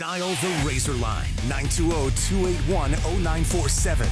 Dial the Razor line, 920-281-0947,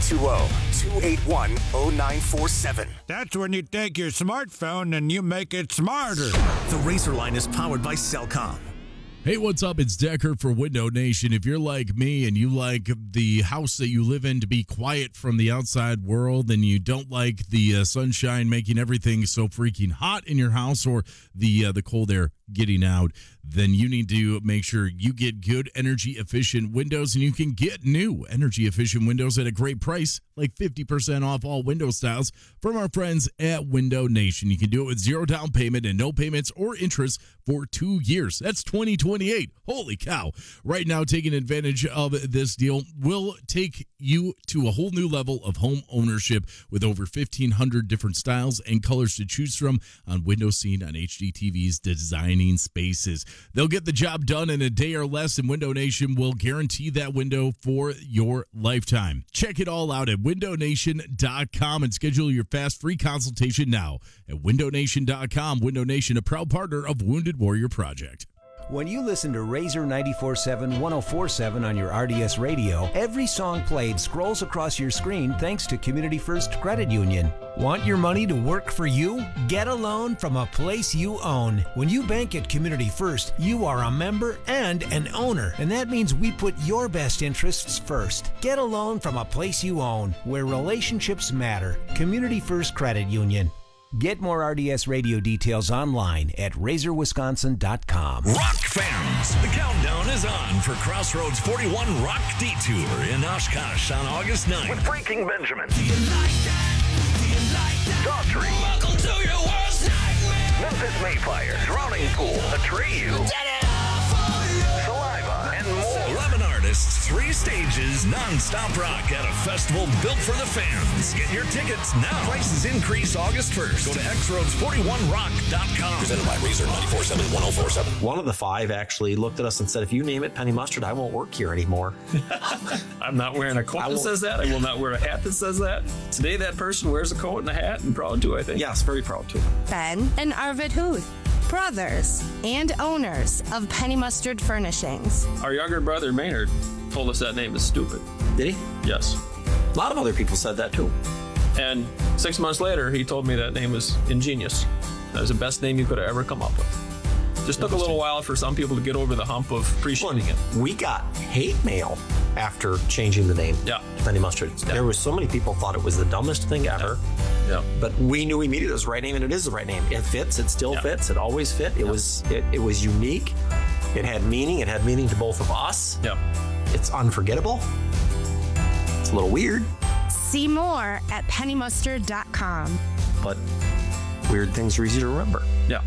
920-281-0947. That's when you take your smartphone and you make it smarter. The Razor line is powered by Cellcom. Hey, what's up? It's Decker for Window Nation. If you're like me and you like the house that you live in to be quiet from the outside world and you don't like the sunshine making everything so freaking hot in your house or the cold air getting out, then you need to make sure you get good energy efficient windows, and you can get new energy efficient windows at a great price, like 50% off all window styles from our friends at Window Nation. You can do it with zero down payment and no payments or interest for 2 years. That's 2028. Holy cow. Right now, taking advantage of this deal will take you to a whole new level of home ownership with over 1,500 different styles and colors to choose from on windows seen on HGTV's Designing Spaces. They'll get the job done in a day or less, and Window Nation will guarantee that window for your lifetime. Check it all out at windownation.com and schedule your fast free consultation now at windownation.com. Window Nation, a proud partner of Wounded Warrior Project. When you listen to Razor 94.7 104.7 on your RDS radio, every song played scrolls across your screen thanks to Community First Credit Union. Want your money to work for you? Get a loan from a place you own. When you bank at Community First, you are a member and an owner, and that means we put your best interests first. Get a loan from a place you own, where relationships matter. Community First Credit Union. Get more RDS radio details online at razorwisconsin.com. Rock fans, the countdown is on for Crossroads 41 Rock Detour in Oshkosh on August 9th. With Breaking Benjamin, Daughtry, Welcome to your worst nightmare, Memphis Mayfire, Drowning Pool, Atreyu, Saliva, and more. 11 artists, 3 stages, non-stop rock at a festival built for the fans. Get your tickets now. Prices increase August 1st. Go to xroads41rock.com. Presented by Razor 94.7 104.7. One of the 5 actually looked at us and said, if you name it Penny Mustard, I won't work here anymore. I'm not wearing a coat that says that. I will not wear a hat that says that. Today, that person wears a coat and a hat, and proud too, I think. Yes, very proud too. Ben and Arvid Huth, brothers and owners of Penny Mustard Furnishings. Our younger brother, Maynard, told us that name is stupid. Did he? Yes. A lot of other people said that too. And 6 months later, he told me that name was ingenious. That was the best name you could have ever come up with. Just took a little while for some people to get over the hump of appreciating it. We got hate mail after changing the name to Penny Mustard. Yeah. There was so many people thought it was the dumbest thing ever. Yeah. But we knew immediately it was the right name, and it is the right name. It fits. It still fits. It always fit. It was unique. It had meaning. It had meaning to both of us. Yeah. It's unforgettable. It's a little weird. See more at pennymustard.com. But weird things are easy to remember. Yeah.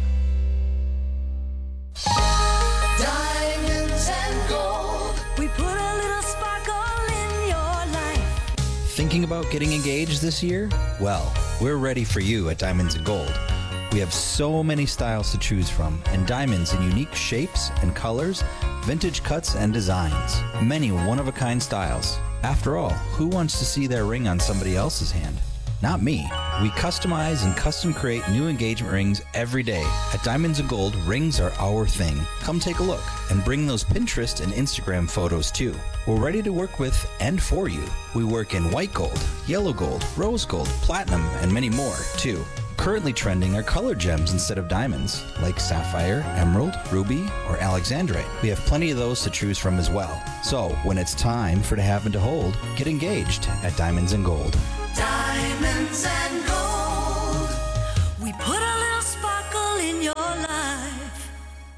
Diamonds and gold. We put a little sparkle in your life. Thinking about getting engaged this year? Well, we're ready for you at Diamonds and Gold. We have so many styles to choose from, and diamonds in unique shapes and colors, vintage cuts and designs. Many one-of-a-kind styles. After all, who wants to see their ring on somebody else's hand? Not me. We customize and custom create new engagement rings every day. At Diamonds and Gold, rings are our thing. Come take a look and bring those Pinterest and Instagram photos too. We're ready to work with and for you. We work in white gold, yellow gold, rose gold, platinum, and many more too. Currently trending are color gems instead of diamonds, like sapphire, emerald, ruby, or alexandrite. We have plenty of those to choose from as well. So, when it's time for to have and to hold, get engaged at Diamonds and Gold. Diamonds and gold. We put a little sparkle in your life.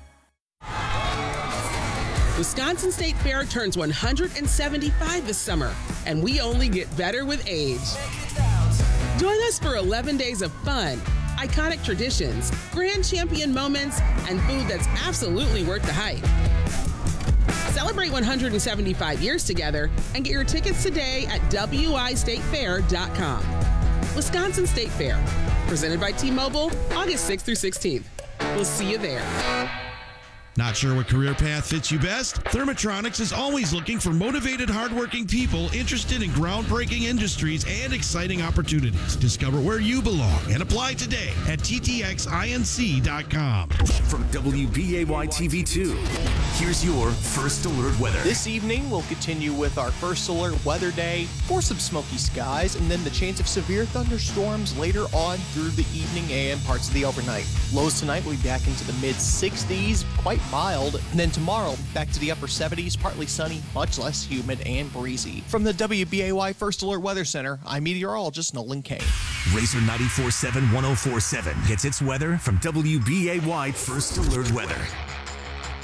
Wisconsin State Fair turns 175 this summer, and we only get better with age. Join us for 11 days of fun, iconic traditions, grand champion moments, and food that's absolutely worth the hype. Celebrate 175 years together and get your tickets today at wistatefair.com. Wisconsin State Fair, presented by T-Mobile, August 6th through 16th. We'll see you there. Not sure what career path fits you best? Thermotronics is always looking for motivated, hardworking people interested in groundbreaking industries and exciting opportunities. Discover where you belong and apply today at ttxinc.com. From WBAY TV2, here's your First Alert weather. This evening, we'll continue with our First Alert weather day for some smoky skies and then the chance of severe thunderstorms later on through the evening and parts of the overnight. Lows tonight will be back into the mid-60s, quite mild. And then tomorrow, back to the upper 70s, partly sunny, much less humid and breezy. From the WBAY First Alert Weather Center, I'm meteorologist Nolan Kane. Razor 94.7 1047 gets its weather from WBAY First Alert Weather.